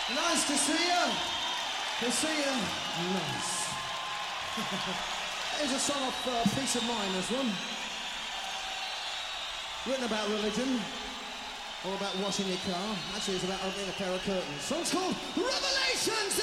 Nice to see you. To see you. Nice. Here's a song off Peace of Mind, this one. Written about religion. Or about washing your car. Actually, it's about opening a pair of curtains. Song's called Revelations!